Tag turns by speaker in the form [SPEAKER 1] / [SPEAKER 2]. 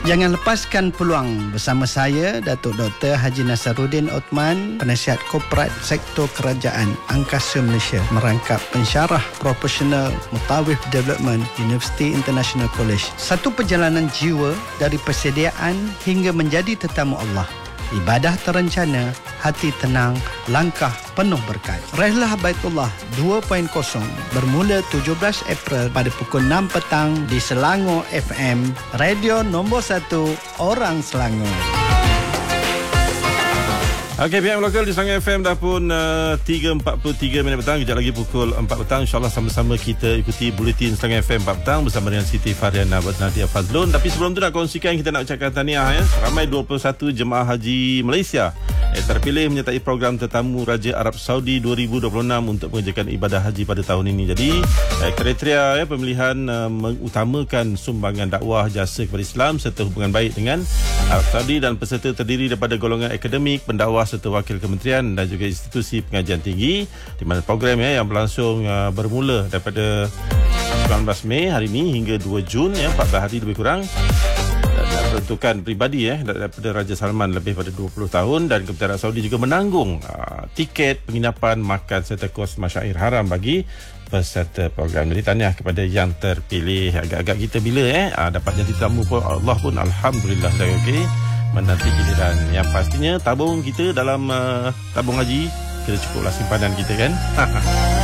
[SPEAKER 1] Jangan lepaskan peluang bersama saya, Datuk Dr. Haji Nasaruddin Othman, Penasihat Korporat Sektor Kerajaan Angkasa Malaysia, merangkap pensyarah profesional Mutawif Development University International College. Satu perjalanan jiwa dari persediaan hingga menjadi tetamu Allah. Ibadah terencana, hati tenang, langkah penuh berkat. Rehlah Baitullah 2.0 bermula 17 April pada pukul 6 petang di Selangor FM, radio nombor 1 orang Selangor.
[SPEAKER 2] Okey, pihak lokal di Selangor FM dah pun 3.43 minit petang. Kejap lagi pukul 4 petang. InsyaAllah sama-sama kita ikuti Buletin Selangor FM 4 petang bersama dengan Siti Fariana buat Nadia Fazlun. Tapi sebelum tu nak kongsikan, kita nak ucapkan tahniah ramai 21 jemaah haji Malaysia terpilih menyertai program tetamu Raja Arab Saudi 2026 untuk mengerjakan ibadah haji pada tahun ini. Jadi kriteria pemilihan mengutamakan sumbangan dakwah, jasa kepada Islam serta hubungan baik dengan Arab Saudi, dan peserta terdiri daripada golongan akademik, pendakwah serta wakil kementerian dan juga institusi pengajian tinggi, di mana program yang berlangsung bermula daripada 19 Mei hari ini hingga 2 Jun 14 hari lebih kurang. Peruntukan peribadi daripada Raja Salman lebih pada 20 tahun, dan Kementerian Arab Saudi juga menanggung tiket, penginapan, makan serta kos masyair haram bagi peserta program. Jadi tahniah kepada yang terpilih. Agak-agak kita bila dapat jadi tamu pun Allah pun alhamdulillah dah okey, menanti giliran. Yang pastinya tabung kita dalam tabung haji kita cukuplah simpanan kita kan.